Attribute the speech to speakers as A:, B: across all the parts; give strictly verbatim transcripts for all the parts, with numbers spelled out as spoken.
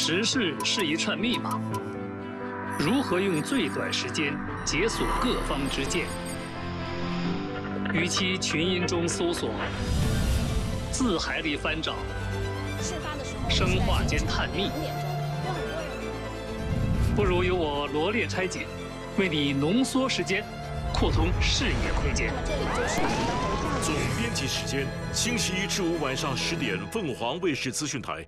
A: 时事是一串密码，如何用最短时间解锁各方之见？与其群音中搜索，字海里翻找，生化间探秘，不如由我罗列拆解，为你浓缩时间，扩通视野空间。
B: 总编辑时间：星期一至五晚上十点，凤凰卫视资讯台。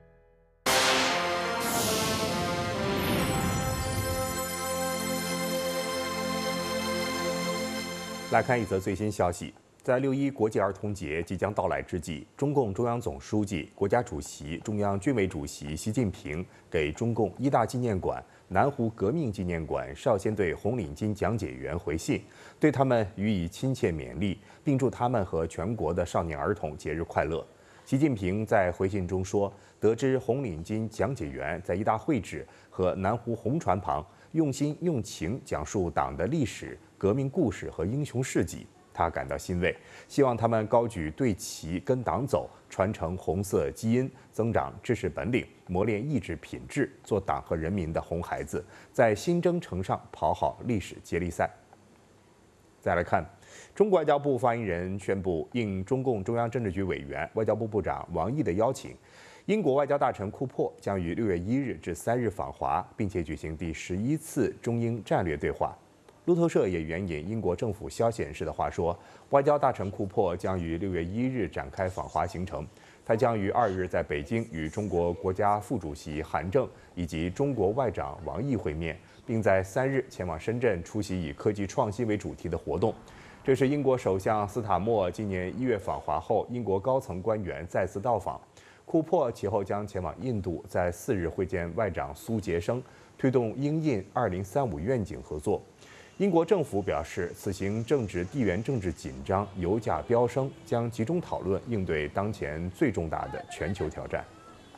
C: 来看一则最新消息，在六一国际儿童节即将到来之际，中共中央总书记、国家主席、中央军委主席习近平给中共一大纪念馆、南湖革命纪念馆少先队红领巾讲解员回信，对他们予以亲切勉励，并祝他们和全国的少年儿童节日快乐。习近平在回信中说，得知红领巾讲解员在一大会址和南湖红船旁用心用情讲述党的历史、革命故事和英雄事迹，他感到欣慰，希望他们高举队旗跟党走，传承红色基因，增长知识本领，磨练意志品质，做党和人民的红孩子，在新征程上跑好历史接力赛。再来看，中国外交部发言人宣布，应中共中央政治局委员、外交部部长王毅的邀请，英国外交大臣库珀将于六月一日至三日访华，并且举行第十一次中英战略对话。路透社也援引英国政府消息人士的话说，外交大臣库珀将于六月一日展开访华行程，他将于二日在北京与中国国家副主席韩正以及中国外长王毅会面，并在三日前往深圳出席以科技创新为主题的活动。这是英国首相斯塔默今年一月访华后，英国高层官员再次到访。库珀其后将前往印度，在四日会见外长苏杰生，推动英印二零三五愿景合作。英国政府表示，此行正值地缘政治紧张、油价飙升，将集中讨论应对当前最重大的全球挑战。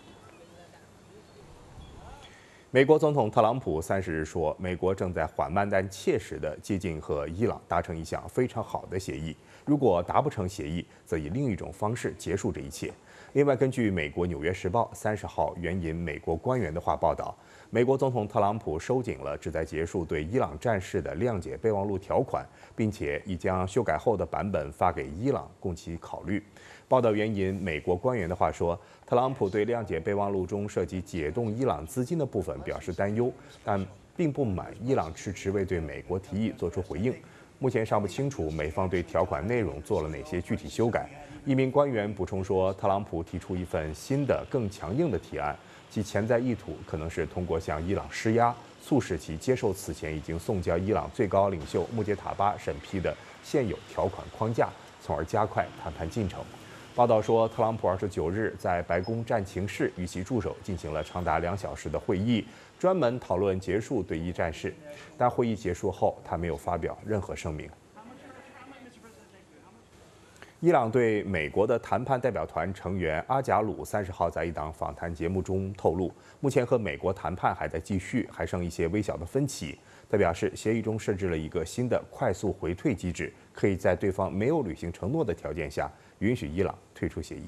C: 美国总统特朗普三十日说，美国正在缓慢但切实地接近和伊朗达成一项非常好的协议，如果达不成协议，则以另一种方式结束这一切。另外，根据美国《纽约时报》三十号援引美国官员的话报道，美国总统特朗普收紧了旨在结束对伊朗战事的谅解备忘录条款，并且已将修改后的版本发给伊朗供其考虑。报道援引美国官员的话说，特朗普对谅解备忘录中涉及解冻伊朗资金的部分表示担忧，但并不满伊朗迟迟未对美国提议做出回应。目前尚不清楚美方对条款内容做了哪些具体修改。一名官员补充说，特朗普提出一份新的、更强硬的提案，其潜在意图可能是通过向伊朗施压，促使其接受此前已经送交伊朗最高领袖穆杰塔巴审批的现有条款框架，从而加快谈判进程。报道说，特朗普二十九日在白宫战情室与其助手进行了长达两小时的会议，专门讨论结束对伊战事。但会议结束后，他没有发表任何声明。伊朗对美国的谈判代表团成员阿贾鲁三十号在一档访谈节目中透露，目前和美国谈判还在继续，还剩一些微小的分歧。他表示，协议中设置了一个新的快速回退机制，可以在对方没有履行承诺的条件下，允许伊朗退出协议。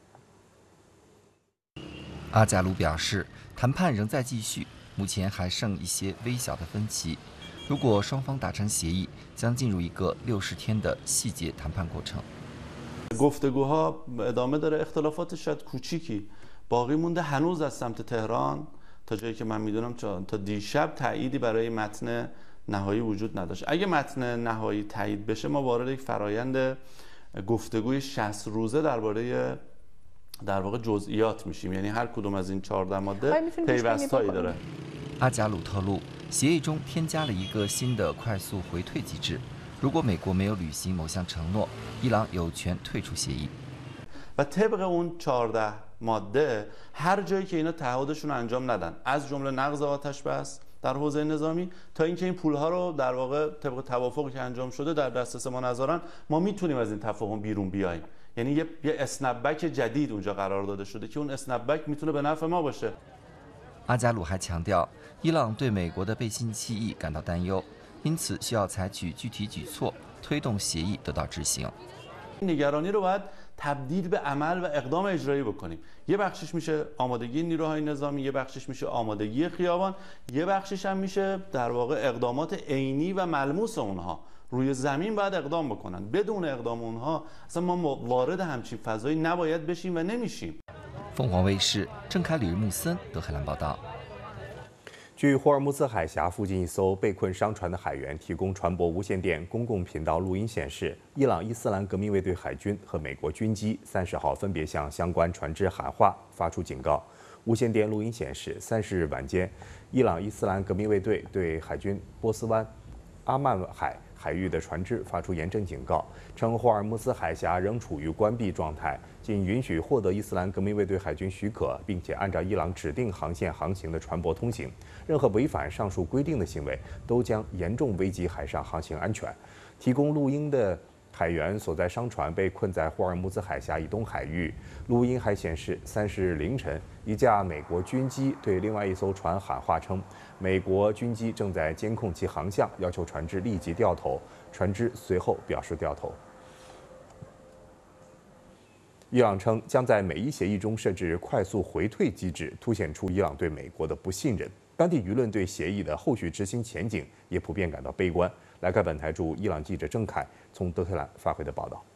D: 阿贾鲁表示，谈判仍在继续，目前还剩一些微小的分歧。如果双方达成协议，将进入一个六十天的细节谈判过程。
E: گفتگوها ادامه داره، اختلافات شاید کوچیکی باقی مونده هنوز از سمت تهران تا جایی که من میدونم تا دیشب تأییدی برای متن نهایی وجود نداشت. اگه متن نهایی تایید بشه ما وارد یک فرایند گفتگوی شصت روزه درباره در واقع جزئیات میشیم، یعنی هر کدوم از این چهارده ماده پیوستایی داره.
D: 阿贾鲁透露，协议中添加了一个新的快速回退机制。如果美国没有履行某项承诺，伊朗有权退出协议。
E: و طبق اون چهارده ماده هر جایی که اینا تعهدشون رو انجام ندن، از جمله نقض آتش بس در حوزه نظامی تا اینکه این پولها رو در واقع طبق توافقی که انجام شده در دسترس ما نذارن، ما میتونیم از این تفاهم بیرون بیاییم. یعنی یه یه اسنپبک جدید اونجا قرار داده شده که اون اسنپبک میتونه به نفع ما باشه.
D: 阿贾鲁还强调，伊朗对美国的背信弃义感到担忧。因此，需要采取具体举措，推动协议得到执行。
E: نگرانی رو باید تبدیل به عمل و اقدام اجرایی بکنیم. یه بخشش میشه آمادگی نیروهای نظامی، یه بخشش میشه آمادگی خیابان، یه بخشش هم میشه در واقع اقدامات عینی و ملموس اونها. روی زمین باید اقدام بکنن. بدون اقدام اونها اصلا ما وارد همچین فضایی نباید بشیم و نمیشیم.
D: 凤凰卫视郑凯、吕木森德黑兰报道。
C: 据霍尔木兹海峡附近一艘被困商船的海员提供船舶无线电公共频道录音显示，伊朗伊斯兰革命卫队海军和美国军机三十号分别向相关船只喊话，发出警告。无线电录音显示，三十日晚间，伊朗伊斯兰革命卫队对海军波斯湾阿曼海海域的船只发出严正警告，称霍尔木兹海峡仍处于关闭状态，仅允许获得伊斯兰革命卫队海军许可，并且按照伊朗指定航线航行的船舶通行。任何违反上述规定的行为，都将严重危及海上航行安全。提供录音的海员所在商船被困在霍尔木兹海峡以东海域。录音还显示，三十日凌晨，一架美国军机对另外一艘船喊话称，美国军机正在监控其航向，要求船只立即掉头。船只随后表示掉头。伊朗称将在每一协议中设置快速回退机制，凸显出伊朗对美国的不信任。当地舆论对协议的后续执行前景也普遍感到悲观。来看本台驻伊朗记者郑凯从德黑兰发回的报道。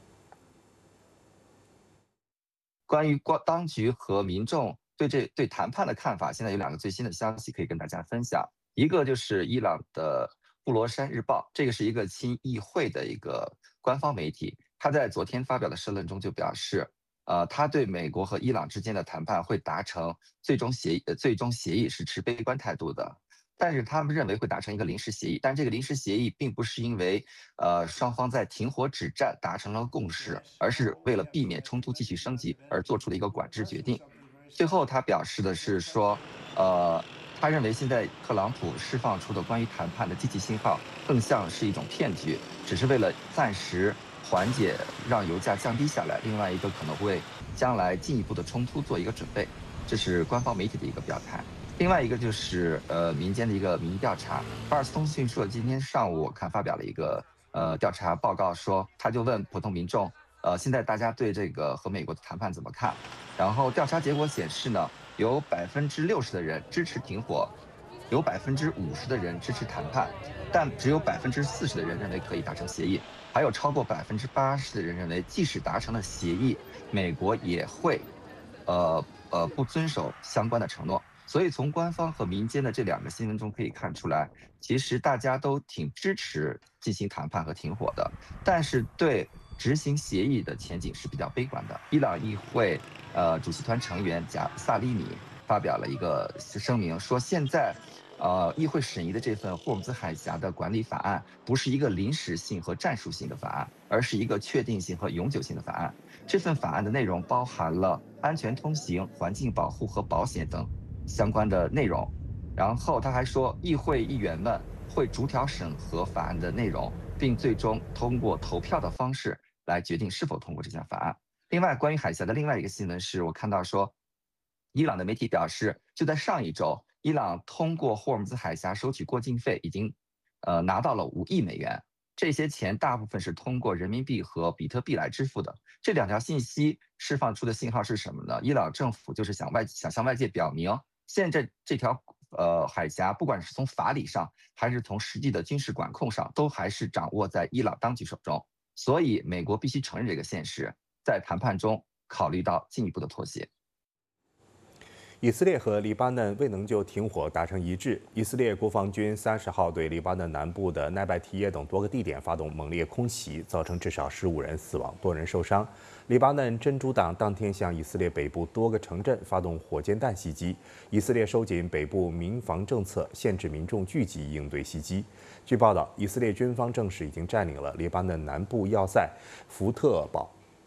D: 关于当局和民众对这对谈判的看法，现在有两个最新的消息可以跟大家分享。一个就是伊朗的布罗山日报，这个是一个亲议会的一个官方媒体，他在昨天发表的社论中就表示，呃，他对美国和伊朗之间的谈判会达成最终协议，呃，最终协议是持悲观态度的。但是他们认为会达成一个临时协议，但这个临时协议并不是因为呃双方在停火止战达成了共识，而是为了避免冲突继续升级而做出了一个管制决定。最后他表示的是说，呃，他认为现在特朗普释放出的关于谈判的积极信号更像是一种骗局，只是为了暂时缓解让油价降低下来，另外一个可能为将来进一步的冲突做一个准备。这是官方媒体的一个表态。另外一个就是呃民间的一个民意调查，巴尔斯通讯社今天上午我看发表了一个呃调查报告，说他就问普通民众，呃现在大家对这个和美国的谈判怎么看？然后调查结果显示呢，有百分之六十的人支持停火，有百分之五十的人支持谈判，但只有百分之四十的人认为可以达成协议，还有超过百分之八十的人认为，即使达成了协议，美国也会呃呃不遵守相关的承诺。所以从官方和民间的这两个新闻中可以看出来，其实大家都挺支持进行谈判和停火的，但是对执行协议的前景是比较悲观的。伊朗议会呃主席团成员贾萨利米发表了一个声明，说现在呃议会审议的这份霍尔木兹海峡的管理法案不是一个临时性和战术性的法案，而是一个确定性和永久性的法案。这份法案的内容包含了安全通行、环境保护和保险等相关的内容。然后他还说，议会议员们会逐条审核法案的内容，并最终通过投票的方式来决定是否通过这项法案。另外，关于海峡的另外一个新闻是，我看到说，伊朗的媒体表示，就在上一周，伊朗通过霍尔木兹海峡收取过境费，已经呃拿到了五亿美元。这些钱大部分是通过人民币和比特币来支付的。这两条信息释放出的信号是什么呢？伊朗政府就是想外想向外界表明，现在这条呃海峡，不管是从法理上还是从实际的军事管控上，都还是掌握在伊朗当局手中。所以，美国必须承认这个现实，在谈判中考虑到进一步的妥协。
C: 以色列和黎巴嫩未能就停火达成一致。以色列国防军三十号对黎巴嫩南部的奈拜提耶等多个地点发动猛烈空袭，造成至少十五人死亡，多人受伤。黎巴嫩真主党当天向以色列北部多个城镇发动火箭弹袭击。以色列收紧北部民防政策，限制民众聚集应对袭击。据报道，以色列军方证实已经占领了黎巴嫩南部要塞福特堡。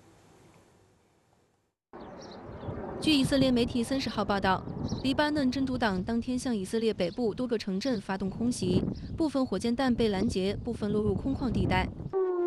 F: 据以色列媒体三十号报道，黎巴嫩真主党当天向以色列北部多个城镇发动空袭，部分火箭弹被拦截，部分落入空旷地带。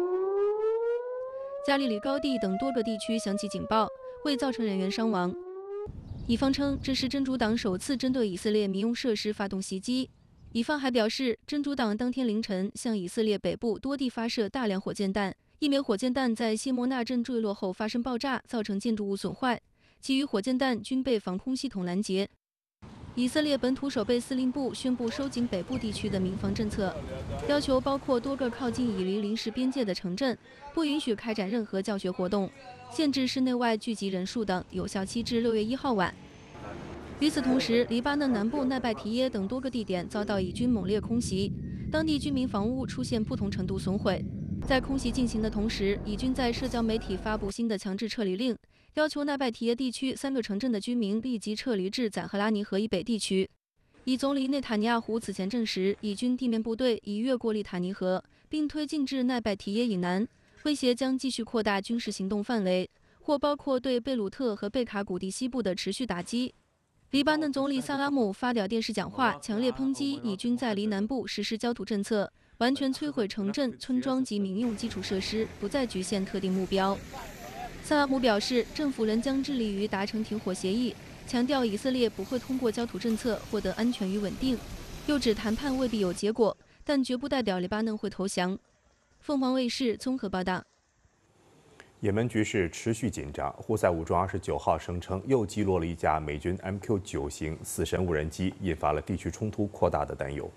F: 加利里高地等多个地区响起警报，未造成人员伤亡。以方称这是真主党首次针对以色列民用设施发动袭击。以方还表示，真主党当天凌晨向以色列北部多地发射大量火箭弹， 一枚火箭弹在谢莫纳镇坠落后发生爆炸，造成建筑物损坏，其余火箭弹均被防空系统拦截。以色列本土守备司令部宣布收紧北部地区的民防政策，要求包括多个靠近以离临时边界的城镇不允许开展任何教学活动，限制室内外聚集人数等，有效期至六月一号晚。与此同时，黎巴嫩南部奈拜提耶等多个地点遭到以军猛烈空袭，当地居民房屋出现不同程度损毁。在空袭进行的同时，以军在社交媒体发布新的强制撤离令，要求奈拜提耶地区三个城镇的居民立即撤离至赞赫拉尼河以北地区。以总理内塔尼亚胡此前证实，以军地面部队已越过利塔尼河，并推进至奈拜提耶以南，威胁将继续扩大军事行动范围，或包括对贝鲁特和贝卡谷地西部的持续打击。黎巴嫩总理萨拉姆发表电视讲话，强烈抨击以军在黎南部实施焦土政策，完全摧毁城镇、村庄及民用基础设施，不再局限特定目标。萨拉姆表示，政府仍将致力于达成停火协议，强调以色列不会通过焦土政策获得安全与稳定，又指谈判未必有结果，但绝不代表黎巴嫩会投降。凤凰卫视综合报道。
C: 也门局势持续紧张，胡塞武装二十九号声称又击落了一架美军 M Q 九 型死神无人机，引发了地区冲突扩大的担忧。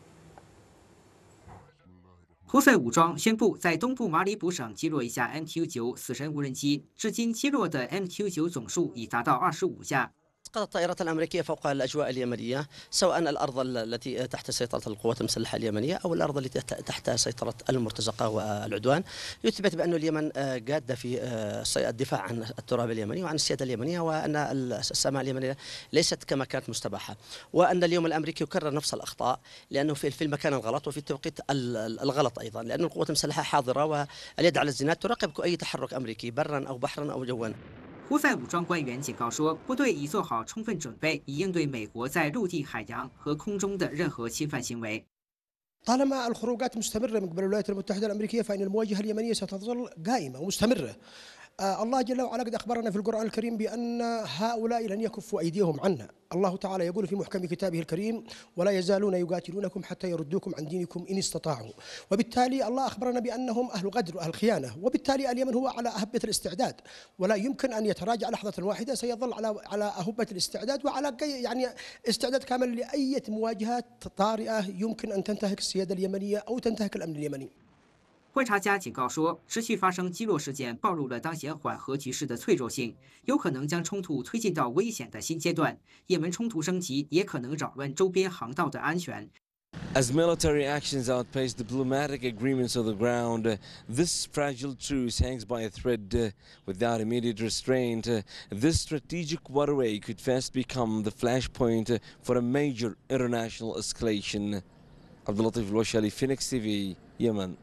G: 胡塞武装宣布在东部马里卜省击落一架 M Q 九 死神无人机，至今击落的 M Q 九 总数已达到二十五架。
H: سقطت الطائرات الأمريكية فوق الأجواء اليمنية سواء الأرض التي تحت سيطرة القوات المسلحة اليمنية أو الأرض التي تحت سيطرة المرتزقة والعدوان يثبت بأن اليمن جادة في الدفاع عن التراب اليمني وعن السيادة اليمنية وأن السماء اليمنية ليست كما كانت مستباحة وأن اليوم الأمريكي يكرر نفس الأخطاء لأنه في المكان الغلط وفي التوقيت الغلط أيضا لأن القوات المسلحة حاضرة واليد على الزناد تراقب أي تحرك أمريكي برا أو بحرا أو جوا
G: 胡塞武装官员警告说，部队已做好充分准备，以应对美国在陆地、海洋和空中的任何侵犯行为。
I: طالما الخروجات مستمرة من قبل الولايات المتحدة الأمريكية فإن المواجهة اليمنية ستظل قائمة ومستمرة. الله جل وعلا قد أخبرنا في القرآن الكريم بأن هؤلاء لن يكفوا أيديهم عنا. الله تعالى يقول في محكم كتابه الكريم: ولا يزالون يقاتلونكم حتى يردوكم عن دينكم إن استطاعوا. وبالتالي الله أخبرنا بأنهم أهل غدر وأهل خيانة، وبالتالي اليمن هو على أهبة الاستعداد، ولا يمكن أن يتراجع لحظة واحدة، سيظل على على أهبة الاستعداد وعلى يعني استعداد كامل لأي مواجهات طارئة يمكن أن تنتهك السيادة اليمنية أو تنتهك الأمن اليمني.
G: 观察家警告说，持续发生击落事件暴露了当前缓和局势的脆弱性，有可能将冲突推进到危险的新阶段。也门冲突升级也可能扰乱周边航道的安全。
J: As military actions outpace diplomatic agreements on the ground, this fragile truce hangs by a thread. Without immediate restraint, this strategic waterway could fast become the flashpoint for a major international escalation. Abdul Latif Al-Washali, Phoenix T V, Yemen.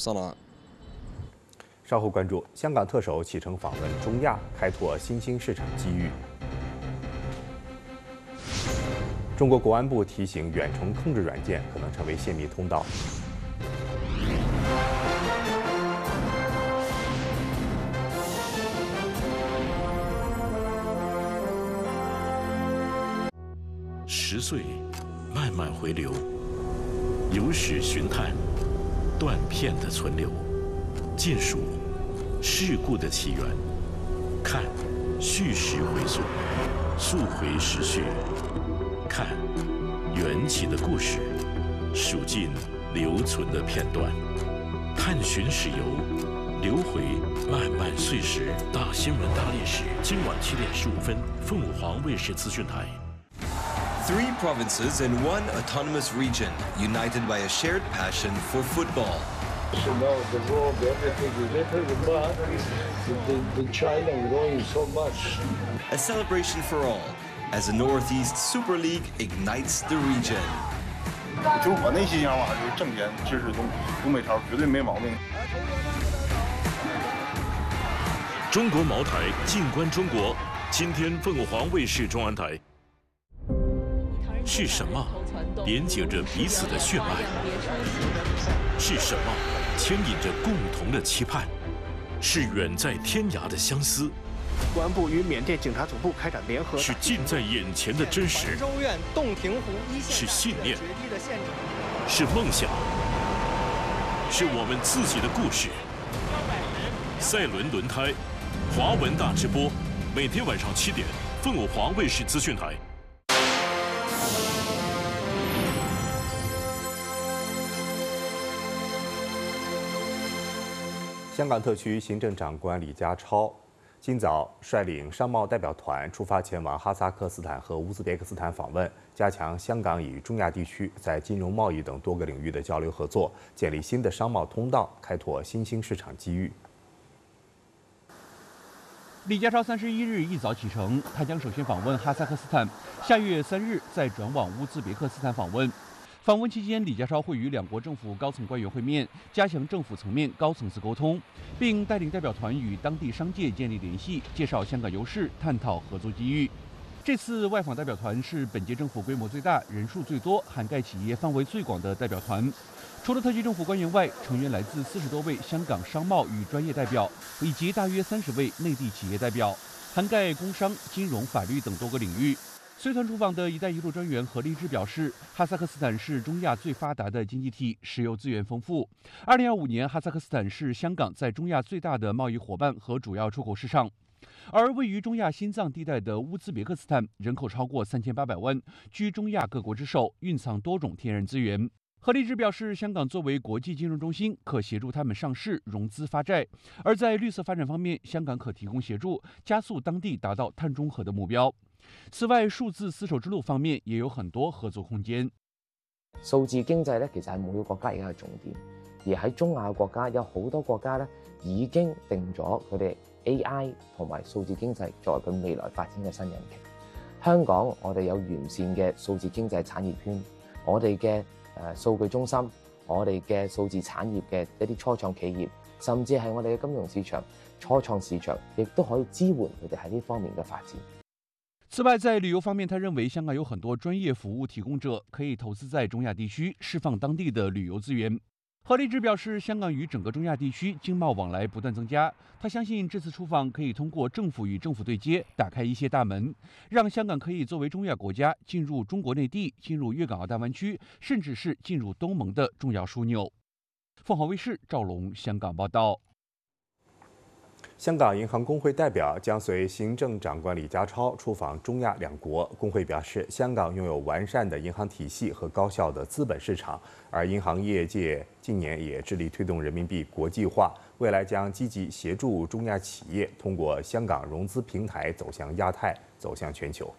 C: 稍后关注，香港特首启程访问中亚，开拓新兴市场机遇。中国国安部提醒，远程控制软件可能成为泄密通道。
B: 十岁，慢慢回流，有史寻探。 断片的存留，尽数事故的起源，看叙事回溯，溯回时序，看缘起的故事，数尽留存的片段，探寻史游，流回漫漫岁时。大新闻大历史，今晚七点十五分，凤凰卫视资讯台。
K: Three provinces in one autonomous region, united by a shared passion for football.
L: You know, the world, everything is better, but the, the China growing so much.
K: A celebration for all, as the Northeast Super League ignites the region.
M: 就我内心想法就是正点支持东东北超，绝对没毛病。
B: 中国茅台，静观中国。今天凤凰卫视中安台。 是什么连接着彼此的血脉？是什么牵引着共同的期盼？是远在天涯的相思。
N: 公安部与缅甸警察总部开展联合。
B: 是近在眼前的真实。
N: 州院洞庭湖一线。
B: 是信念。是梦想。是我们自己的故事。 赛轮轮胎，华文大直播，每天晚上七点，凤舞华卫视资讯台。
C: 香港特区行政长官李家超今早率领商贸代表团出发前往哈萨克斯坦和乌兹别克斯坦访问，加强香港与中亚地区在金融、贸易等多个领域的交流合作，建立新的商贸通道，开拓新兴市场机遇。
O: 李家超三十一日一早启程，他将首先访问哈萨克斯坦，下月三日再转往乌兹别克斯坦访问。访问期间，李家超会与两国政府高层官员会面，加强政府层面高层次沟通，并带领代表团与当地商界建立联系，介绍香港优势，探讨合作机遇。这次外访代表团是本届政府规模最大、人数最多、涵盖企业范围最广的代表团。除了特区政府官员外，成员来自四十多位香港商贸与专业代表，以及大约三十位内地企业代表，涵盖工商、金融、法律等多个领域。随团出访的“一带一路”专员何立芝表示，哈萨克斯坦是中亚最发达的经济体，石油资源丰富。二零二五年，哈萨克斯坦是香港在中亚最大的贸易伙伴和主要出口市场。而位于中亚心脏地带的乌兹别克斯坦，人口超过三千八百万，居中亚各国之首，蕴藏多种天然资源。何立芝表示，香港作为国际金融中心，可协助他们上市、融资、发债；而在绿色发展方面，香港可提供协助，加速当地达到碳中和的目標。此外，數字絲綢之路方面也有很多合作空間。
P: 數字經濟咧，其實係每個國家而家嘅重點，而喺中亞國家有好多國家咧已經定咗佢哋 A I 同埋數字經濟作為佢未來發展嘅新引擎。香港我哋有完善嘅數字經濟產業圈，我哋嘅誒數據中心，我哋嘅數字產業嘅一啲初創企業，甚至係我哋嘅金融市場、初創市場，亦都可以支援佢哋喺呢方面嘅發展。
O: 此外，在旅游方面，他认为香港有很多专业服务提供者，可以投资在中亚地区，释放当地的旅游资源。何立芝表示，香港与整个中亚地区经贸往来不断增加，他相信这次出访可以通过政府与政府对接，打开一些大门，让香港可以作为中亚国家进入中国内地、进入粤港澳大湾区，甚至是进入东盟的重要枢纽。凤凰卫视赵龙香港报道。
C: 香港银行工会代表将随行政长官李家超出访中亚两国。工会表示，香港拥有完善的银行体系和高效的资本市场，而银行业界近年也致力推动人民币国际化，未来将积极协助中亚企业通过香港融资平台走向亚太，走向全球。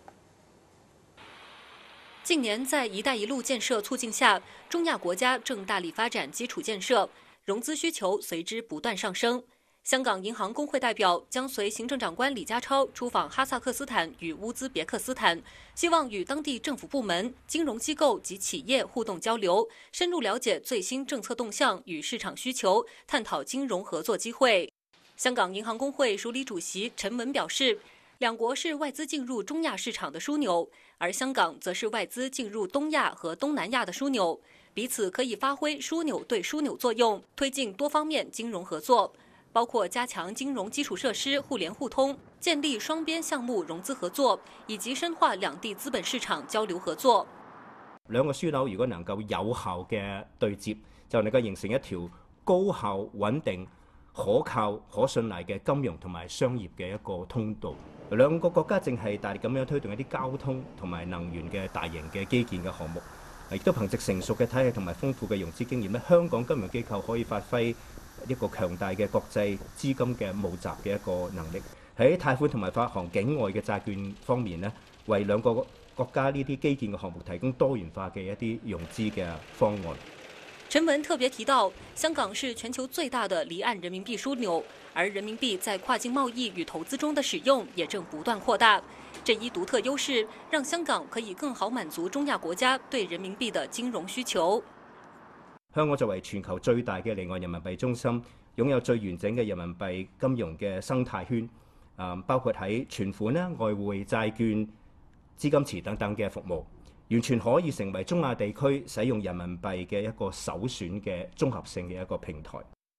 Q: 近年，在“一带一路”建设促进下，中亚国家正大力发展基础建设，融资需求随之不断上升。香港银行工会代表将随行政长官李家超出访哈萨克斯坦与乌兹别克斯坦，希望与当地政府部门、金融机构及企业互动交流，深入了解最新政策动向与市场需求，探讨金融合作机会。香港银行工会署理主席陈文表示，两国是外资进入中亚市场的枢纽，而香港则是外资进入东亚和东南亚的枢纽，彼此可以发挥枢纽对枢纽作用，推进多方面金融合作。包括加強金融基礎設施互聯互通，建立雙邊項目融資合作，以及深化兩地資本市場交流合作。
R: 兩個樞紐如果能夠有效嘅對接，就能夠形成一條高效、穩定、可靠、可信賴嘅金融同埋商業嘅一個通道。兩個國家正係大力咁樣推動一啲交通同埋能源嘅大型嘅基建嘅項目，亦都憑藉成熟嘅體系同埋豐富嘅融資經驗咧，香港金融機構可以發揮一個強大嘅國際資金嘅募集嘅一個能力，喺貸款同埋發行境外嘅債券方面呢，為兩個國家呢啲基建嘅項目提供多元化嘅一啲融資嘅方案。
Q: 陳文特別提到，香港是全球最大的離岸人民幣樞紐，而人民幣在跨境貿易與投資中的使用也正不斷擴大。這一獨特優勢讓香港可以更好滿足中亞國家對人民幣的金融需求。
R: 香港作為全球最大嘅離岸人民幣中心，擁有最完整嘅人民幣金融嘅生態圈，啊，包括喺存款啦、外匯、債券、資金池等等嘅服務，完全可以成為中亞地區使用人民幣嘅一個首選嘅綜合性嘅一個平台。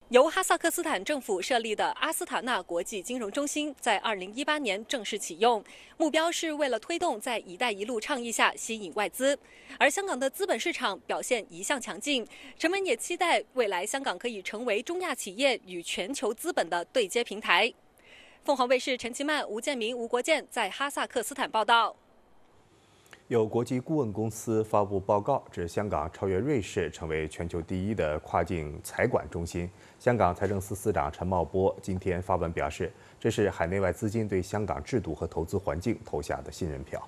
Q: 由哈萨克斯坦政府设立的阿斯塔纳国际金融中心在二零一八年正式启用，目标是为了推动在“一带一路”倡议下吸引外资。而香港的资本市场表现一向强劲，陈文也期待未来香港可以成为中亚企业与全球资本的对接平台。凤凰卫视陈其曼、吴建明、吴国建在哈萨克斯坦报道。
C: 有国际顾问公司发布报告，指香港超越瑞士，成为全球第一的跨境财管中心。香港财政司司长陈茂波今天发文表示，这是海内外资金对香港制度和投资环境投下的信任票。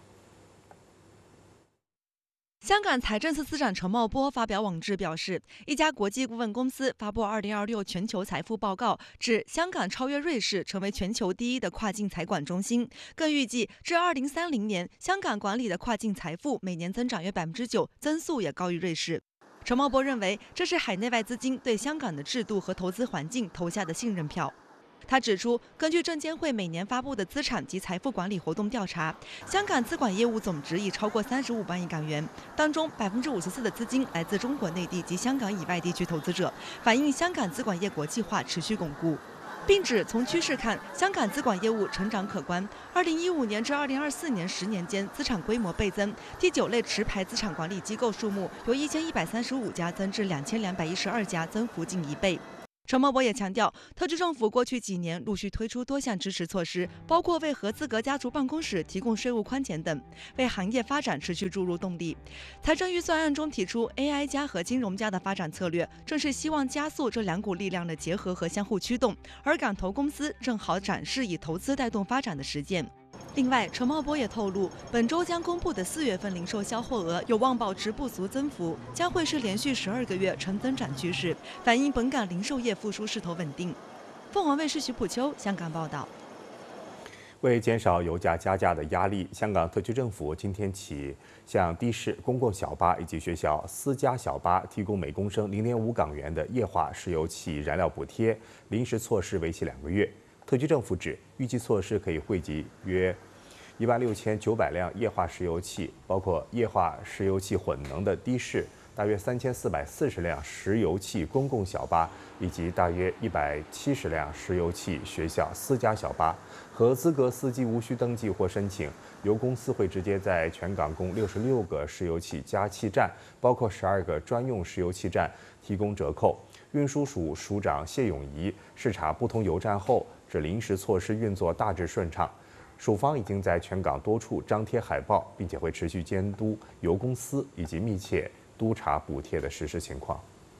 S: 香港财政司司长陈茂波发表网志表示，一家国际顾问公司发布二零二六全球财富报告，指香港超越瑞士，成为全球第一的跨境财管中心。更预计至二零三零年，香港管理的跨境财富每年增长约百分之九，增速也高于瑞士。陈茂波认为，这是海内外资金对香港的制度和投资环境投下的信任票。他指出，根据证监会每年发布的资产及财富管理活动调查，香港资管业务总值已超过三十五万亿港元，当中百分之五十四的资金来自中国内地及香港以外地区投资者，反映香港资管业国际化持续巩固。并指从趋势看，香港资管业务成长可观。二零一五年至二零二四年十年间，资产规模倍增，第九类持牌资产管理机构数目由一千一百三十五家增至两千两百一十二家，增幅近一倍。陈茂波也强调，特区政府过去几年陆续推出多项支持措施，包括为合资格家族办公室提供税务宽减等，为行业发展持续注入动力。财政预算案中提出 A I 加和金融加的发展策略，正是希望加速这两股力量的结合和相互驱动，而港投公司正好展示以投资带动发展的实践。另外，陈茂波也透露，本周将公布的四月份零售销货额有望保持不俗增幅，将会是连续十二个月呈增长趋势，反映本港零售业复苏势头稳定。凤凰卫视徐普秋香港报道。
C: 为减少油价加价的压力，香港特区政府今天起向的士、公共小巴以及学校私家小巴提供每公升零点五港元的液化石油气燃料补贴，临时措施为期两个月。特区政府指，预计措施可以惠及约一万六千九百辆液化石油气，包括液化石油气混能的的士，大约三千四百四十辆石油气公共小巴，以及大约一百七十辆石油气学校私家小巴。合资格司机无需登记或申请，由公司会直接在全港共六十六个石油气加气站，包括十二个专用石油气站提供折扣。运输署署长谢永仪视察不同油站后，指临时措施运作大致顺畅。署方已经在全港多处张贴海报，并且会持续监督油公司以及密切督查补贴的实施情况。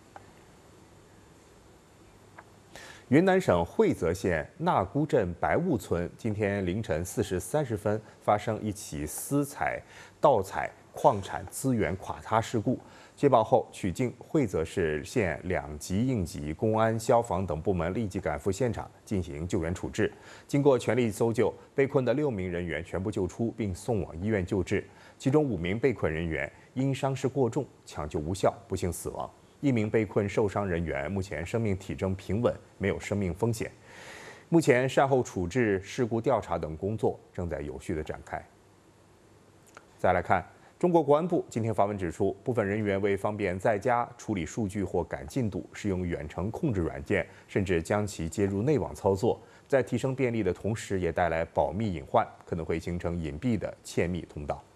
C: 云南省惠泽县纳姑镇白雾村今天凌晨四时三十分发生一起私采盗采矿产资源垮塌事故。接报后，曲靖、惠泽市县两级应急、公安、消防等部门立即赶赴现场进行救援处置。经过全力搜救，被困的六名人员全部救出，并送往医院救治。其中五名被困人员因伤势过重，抢救无效，不幸死亡。一名被困受伤人员目前生命体征平稳，没有生命风险。目前善后处置、事故调查等工作正在有序地展开。再来看。中国国安部今天发文指出，部分人员为方便在家处理数据或赶进度，使用远程控制软件，甚至将其接入内网操作，在提升便利的同时，也带来保密隐患，可能会形成隐蔽的窃密通道。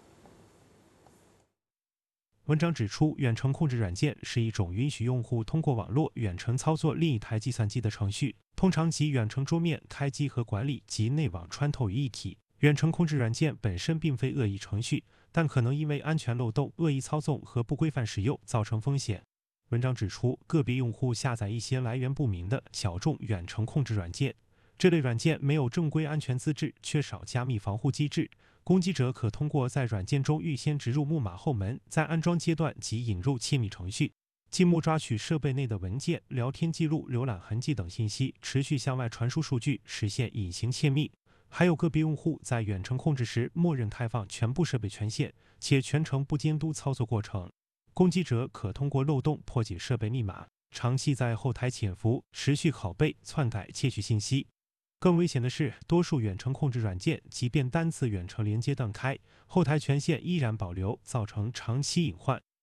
T: 文章指出，远程控制软件是一种允许用户通过网络远程操作另一台计算机的程序，通常集远程桌面开机和管理及内网穿透于一体。远程控制软件本身并非恶意程序，但可能因为安全漏洞、恶意操纵和不规范使用造成风险。文章指出，个别用户下载一些来源不明的小众远程控制软件，这类软件没有正规安全资质，缺少加密防护机制。攻击者可通过在软件中预先植入木马后门，在安装阶段即引入窃密程序，进目抓取设备内的文件、聊天记录、浏览痕迹等信息，持续向外传输数据，实现隐形窃密。还有个别用户在远程控制时，默认开放全部设备权限，且全程不监督操作过程。攻击者可通过漏洞破解设备密码，长期在后台潜伏，持续拷贝、篡改、窃取信息。更危险的是，多数远程控制软件即便单次远程连接断开，后台权限依然保留，造成长期隐患。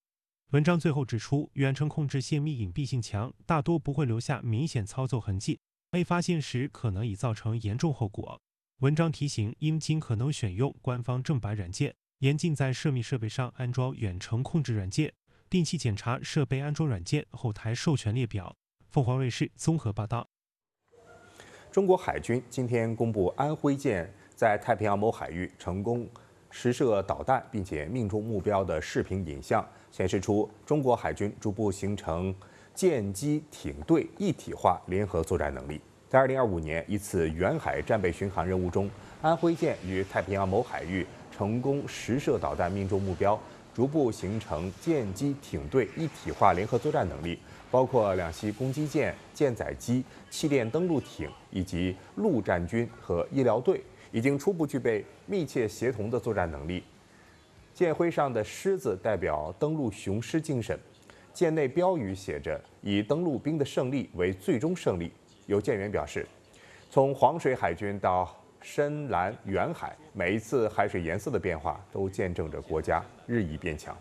T: 文章最后指出，远程控制泄密隐蔽性强，大多不会留下明显操作痕迹，被发现时可能已造成严重后果。文章提醒，应尽可能选用官方正版软件，严禁在涉密设备上安装远程控制软件，定期检查设备安装软件后台授权列表。凤凰卫视综合报道。
C: 中国海军今天公布安徽舰在太平洋某海域成功试射导弹，并且命中目标的视频影像，显示出中国海军逐步形成舰机艇队一体化联合作战能力。在二零二五年一次远海战备巡航任务中，安徽舰于太平洋某海域成功实射导弹命中目标，逐步形成舰机艇队一体化联合作战能力，包括两栖攻击舰、舰载机、气垫登陆艇以及陆战军和医疗队，已经初步具备密切协同的作战能力。舰徽上的狮子代表登陆雄狮精神，舰内标语写着“以登陆兵的胜利为最终胜利”。有舰员表示，从黄水海军到深蓝远海，每一次海水颜色的变化都见证着国家日益变强。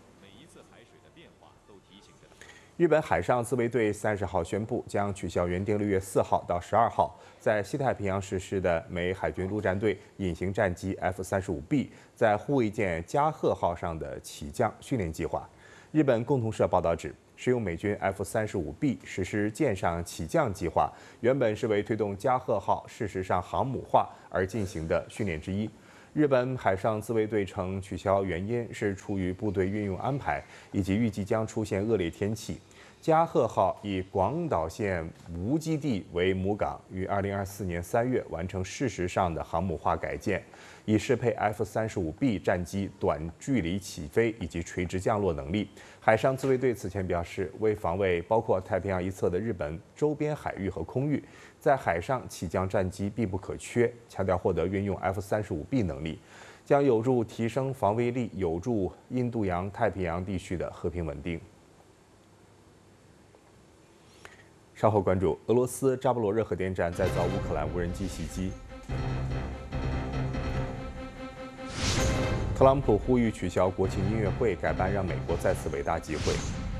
C: 日本海上自卫队三十号宣布，将取消原定六月四号到十二号在西太平洋实施的美海军陆战队隐形战机 F 三十五 B 在护卫舰加贺号上的起降训练计划。日本共同社报道指，使用美军 F 三十五 B 实施舰上起降计划，原本是为推动加贺号事实上航母化而进行的训练之一。日本海上自卫队称，取消原因是出于部队运用安排以及预计将出现恶劣天气。加贺号以广岛县无基地为母港，于二零二四年三月完成事实上的航母化改建，以适配 F 三十五 B 战机短距离起飞以及垂直降落能力。海上自卫队此前表示，为防卫包括太平洋一侧的日本周边海域和空域，在海上起降战机必不可缺，强调获得运用 F 三十五 B 能力，将有助提升防卫力，有助印度洋太平洋地区的和平稳定。稍后关注，俄罗斯扎波罗热核电站再遭乌克兰无人机袭击。特朗普呼吁取消国庆音乐会，改办让美国再次伟大集会。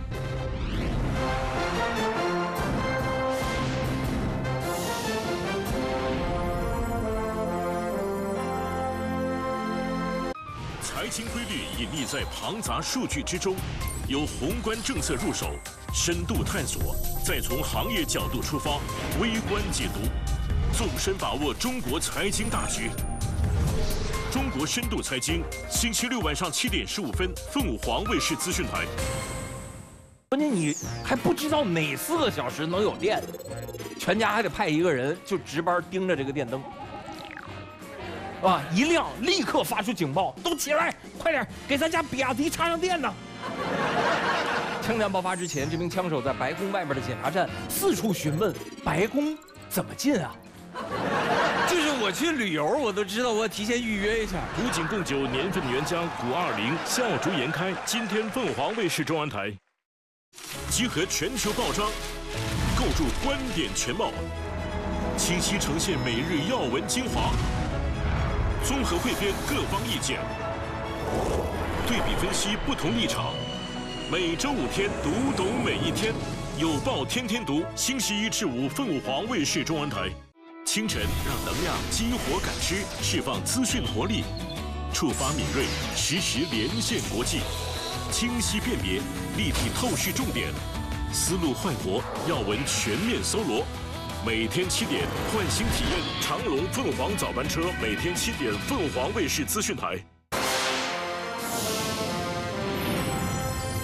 B: 财经规律隐匿在庞杂数据之中，由宏观政策入手，深度探索，再从行业角度出发，微观解读，纵深把握中国财经大局。中国深度财经，星期六晚上七点十五分，凤凰卫视资讯台。
U: 关键你还不知道哪四个小时能有电，全家还得派一个人就值班盯着这个电灯。啊！一亮，立刻发出警报，都起来，快点给咱家比亚迪插上电呢！枪战爆发之前，这名枪手在白宫外面的检查站四处询问白宫怎么进啊？就是我去旅游，我都知道我提前预约一下。
B: 古井贡酒年份原浆古二零笑逐颜开，今天凤凰卫视中央台集合全球报章，构筑观点全貌，清晰呈现每日要闻精华。综合汇编各方意见，对比分析不同立场。每周五天，读懂每一天，有报天天读。星期一至五，凤凰卫视中文台。清晨让能量激活感知，释放资讯活力，触发敏锐，实时连线国际，清晰辨别，立体透视重点，思路焕活，要闻全面搜罗。每天七点，换新体验长龙凤凰早班车。每天七点，凤凰卫视资讯台。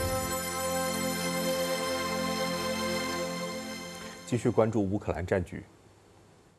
C: 继续关注乌克兰战局。